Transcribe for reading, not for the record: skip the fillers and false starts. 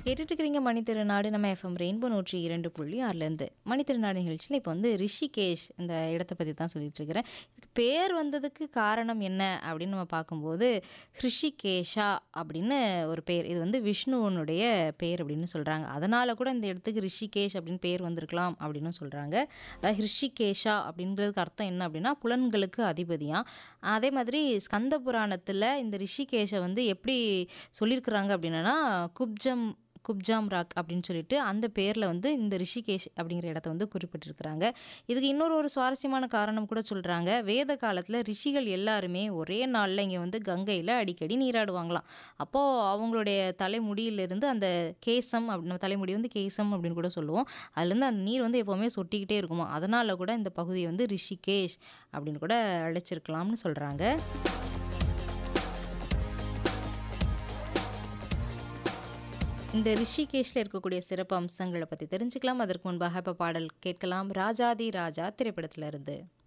கேட்டுட்டு இருக்கிறீங்க மணித்திருநாடு நம்ம எஃப்எம் ரெயின்போ 102.6லேருந்து மணித்திருநாடு நிகழ்ச்சியில் இப்போ வந்து ரிஷிகேஷ் இந்த இடத்த பற்றி தான் சொல்லிட்டு இருக்கிறேன். இதுக்கு பேர் வந்ததுக்கு காரணம் என்ன அப்படின்னு நம்ம பார்க்கும்போது ஹிருஷிகேஷா அப்படின்னு ஒரு பேர். இது வந்து விஷ்ணுவனுடைய பேர் அப்படின்னு சொல்கிறாங்க. அதனால கூட இந்த இடத்துக்கு ரிஷிகேஷ் அப்படின்னு பேர் வந்திருக்கலாம் அப்படின்னு சொல்கிறாங்க. அதாவது ஹிருஷிகேஷா அப்படின்றதுக்கு அர்த்தம் என்ன அப்படின்னா புலன்களுக்கு அதிபதியாம். அதே மாதிரி ஸ்கந்த புராணத்தில் இந்த ரிஷிகேஷை வந்து எப்படி சொல்லியிருக்கிறாங்க அப்படின்னா குப்ஜாம் ராக் அப்படின்னு சொல்லிட்டு அந்த பேரில் வந்து இந்த ரிஷிகேஷ் அப்படிங்கிற இடத்த வந்து குறிப்பிட்டிருக்கிறாங்க. இதுக்கு இன்னொரு சுவாரஸ்யமான காரணம் கூட சொல்கிறாங்க. வேத காலத்தில் ரிஷிகள் எல்லாருமே ஒரே நாளில் இங்கே வந்து கங்கையில் அடிக்கடி நீராடுவாங்களாம். அப்போது அவங்களுடைய தலைமுடியிலிருந்து அந்த கேசம் அப்படின்னு தலைமுடி வந்து கேசம் அப்படின்னு கூட சொல்லுவோம். அதுலேருந்து அந்த நீர் வந்து எப்போவுமே சொட்டிக்கிட்டே இருக்குமா. அதனால கூட இந்த பகுதியை வந்து ரிஷிகேஷ் அப்படின்னு கூட அழைச்சிருக்கலாம்னு சொல்கிறாங்க. இந்த ரிஷிகேஷில் இருக்கக்கூடிய சிறப்பு அம்சங்களை பற்றி தெரிஞ்சுக்கலாம். அதற்கு முன்பாக இப்போ பாடல் கேட்கலாம். ராஜாதி ராஜா திரைப்படத்திலிருந்து.